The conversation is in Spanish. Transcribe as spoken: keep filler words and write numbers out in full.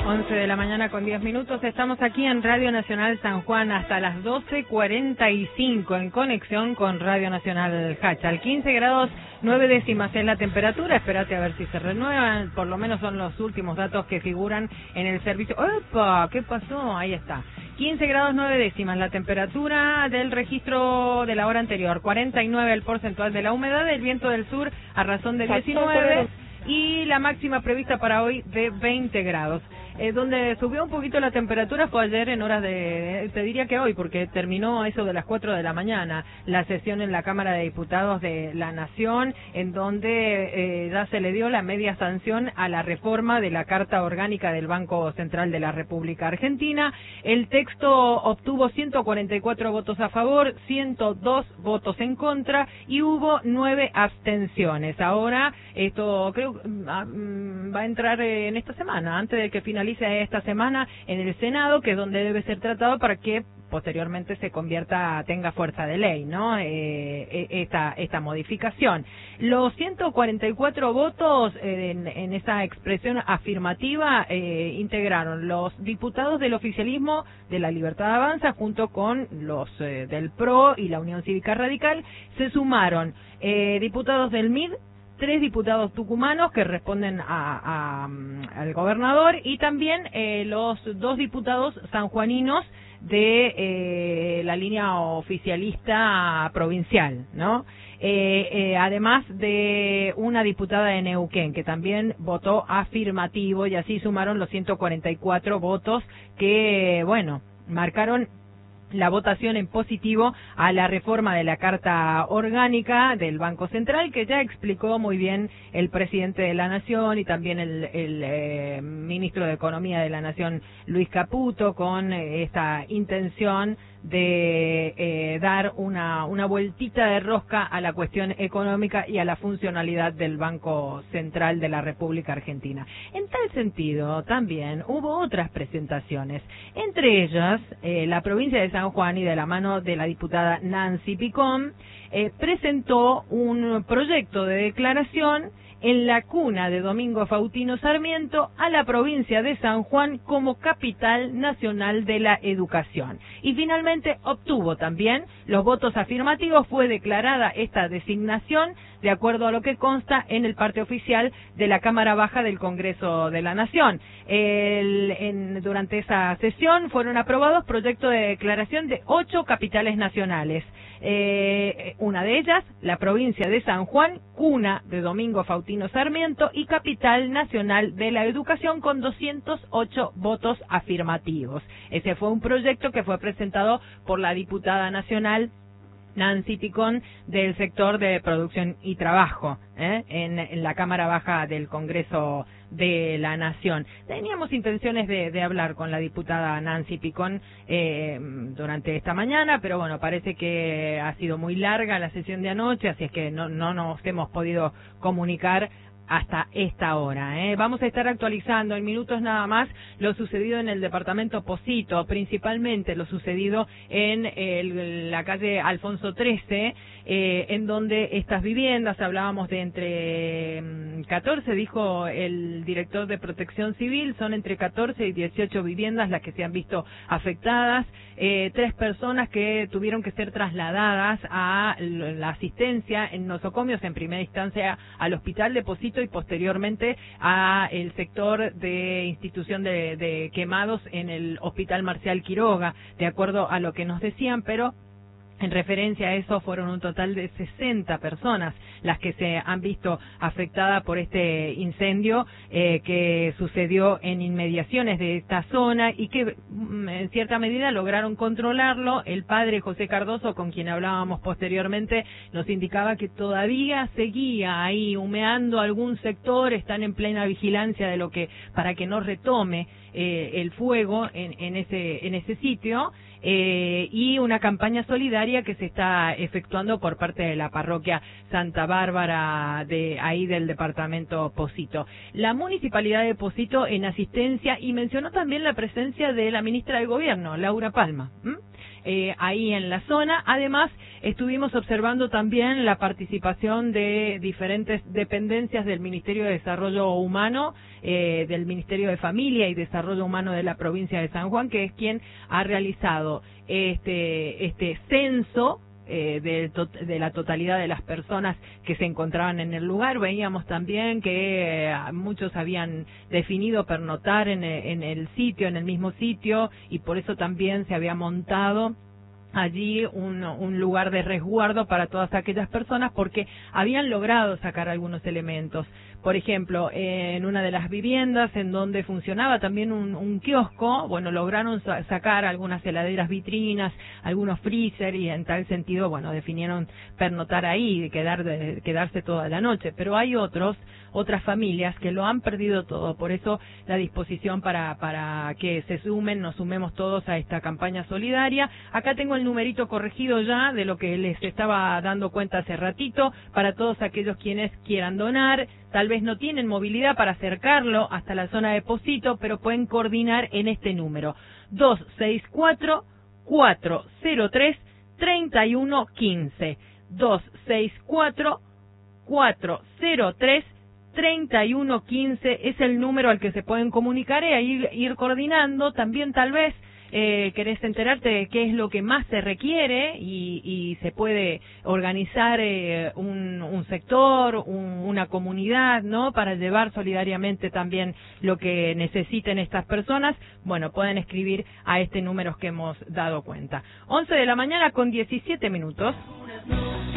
once de la mañana con diez minutos. Estamos aquí en Radio Nacional San Juan hasta las doce cuarenta y cinco en conexión con Radio Nacional Hachal. quince grados nueve décimas es la temperatura. Espérate a ver si se renuevan. Por lo menos son los últimos datos que figuran en el servicio. ¡Opa! ¿Qué pasó? Ahí está. quince grados nueve décimas la temperatura del registro de la hora anterior. cuarenta y nueve el porcentual de la humedad. El viento del sur a razón de diecinueve. Y la máxima prevista para hoy de veinte grados. Eh, donde subió un poquito la temperatura fue ayer en horas de, te diría que hoy, porque terminó a eso de las cuatro de la mañana, la sesión en la Cámara de Diputados de la Nación, en donde eh, ya se le dio la media sanción a la reforma de la Carta Orgánica del Banco Central de la República Argentina. El texto obtuvo ciento cuarenta y cuatro votos a favor, ciento dos votos en contra y hubo nueve abstenciones. Ahora, esto creo va a entrar en esta semana, antes de que finalice esta semana en el Senado, que es donde debe ser tratado para que posteriormente se convierta, tenga fuerza de ley, ¿no? Eh, esta, esta modificación. Los ciento cuarenta y cuatro votos eh, en, en esa expresión afirmativa eh, integraron los diputados del oficialismo de la Libertad Avanza junto con los eh, del P R O y la Unión Cívica Radical. Se sumaron eh, diputados del M I D, tres diputados tucumanos que responden a, a, al gobernador y también eh, los dos diputados sanjuaninos de eh, la línea oficialista provincial, ¿no? Eh, eh, además de una diputada de Neuquén que también votó afirmativo y así sumaron los ciento cuarenta y cuatro votos que, bueno, marcaron la votación en positivo a la reforma de la Carta Orgánica del Banco Central, que ya explicó muy bien el presidente de la Nación y también el, el eh, ministro de Economía de la Nación, Luis Caputo, con eh, esta intención de eh, dar una, una vueltita de rosca a la cuestión económica y a la funcionalidad del Banco Central de la República Argentina. En tal sentido, también hubo otras presentaciones, entre ellas eh, la provincia de San Juan y de la mano de la diputada Nancy Picón, eh, presentó un proyecto de declaración en la cuna de Domingo Faustino Sarmiento a la provincia de San Juan como capital nacional de la educación. Y finalmente obtuvo también los votos afirmativos, fue declarada esta designación de acuerdo a lo que consta en el parte oficial de la Cámara Baja del Congreso de la Nación. El, en, durante esa sesión fueron aprobados proyectos de declaración de ocho capitales nacionales. Eh, una de ellas, la provincia de San Juan, cuna de Domingo Faustino Sarmiento y capital nacional de la educación con doscientos ocho votos afirmativos. Ese fue un proyecto que fue presentado por la diputada nacional Nancy Picón del sector de producción y trabajo ¿eh? en, en la Cámara Baja del Congreso de la Nación. Teníamos intenciones de, de hablar con la diputada Nancy Picón eh, durante esta mañana, pero bueno, parece que ha sido muy larga la sesión de anoche, así es que no, no nos hemos podido comunicar hasta esta hora. ¿eh? Vamos a estar actualizando en minutos nada más lo sucedido en el departamento Posito, principalmente lo sucedido en el, la calle Alfonso trece, eh, en donde estas viviendas, hablábamos de entre catorce, dijo el director de Protección Civil, son entre catorce y dieciocho viviendas las que se han visto afectadas, eh, tres personas que tuvieron que ser trasladadas a la asistencia en nosocomios, en primera instancia al hospital de Posito y posteriormente a el sector de institución de, de quemados en el Hospital Marcial Quiroga, de acuerdo a lo que nos decían, pero en referencia a eso fueron un total de sesenta personas las que se han visto afectadas por este incendio eh, que sucedió en inmediaciones de esta zona y que en cierta medida lograron controlarlo. El padre José Cardoso, con quien hablábamos posteriormente, nos indicaba que todavía seguía ahí humeando algún sector, están en plena vigilancia de lo que para que no retome eh, el fuego en, en ese en ese sitio. Eh, y una campaña solidaria que se está efectuando por parte de la parroquia Santa Bárbara de ahí del departamento Posito. La municipalidad de Posito en asistencia, y mencionó también la presencia de la ministra de Gobierno, Laura Palma. ¿Mm? eh, ahí en la zona. Además, estuvimos observando también la participación de diferentes dependencias del Ministerio de Desarrollo Humano, eh, del Ministerio de Familia y Desarrollo Humano de la provincia de San Juan, que es quien ha realizado este, este censo Eh, de, de la totalidad de las personas que se encontraban en el lugar. Veíamos también que eh, muchos habían definido pernotar en, en el sitio, en el mismo sitio, y por eso también se había montado allí un, un lugar de resguardo para todas aquellas personas, porque habían logrado sacar algunos elementos. Por ejemplo, eh, en una de las viviendas en donde funcionaba también un, un kiosco, bueno, lograron sa sacar algunas heladeras vitrinas, algunos freezer, y en tal sentido, bueno, definieron pernotar ahí, quedar de, quedarse toda la noche. Pero hay otros, otras familias que lo han perdido todo, por eso la disposición para, para que se sumen, nos sumemos todos a esta campaña solidaria. Acá tengo el numerito corregido ya de lo que les estaba dando cuenta hace ratito, para todos aquellos quienes quieran donar. Tal vez no tienen movilidad para acercarlo hasta la zona de Pocito, pero pueden coordinar en este número: dos seis cuatro, cuatro cero tres, tres uno uno cinco. dos seis cuatro, cuatro cero tres, tres uno uno cinco es el número al que se pueden comunicar y ahí ir coordinando. También tal vez eh, querés enterarte de qué es lo que más se requiere y, y se puede organizar eh, un, un sector, un, una comunidad, ¿no?, para llevar solidariamente también lo que necesiten estas personas. Bueno, pueden escribir a este número que hemos dado cuenta. once de la mañana con diecisiete minutos.